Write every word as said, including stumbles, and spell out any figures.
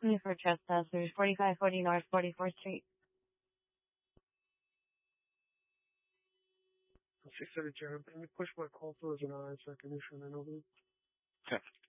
me for trespassers, forty-five forty North forty-fourth Street. six thirty-two. Let me push my call through as an eye recognition. I know. Okay.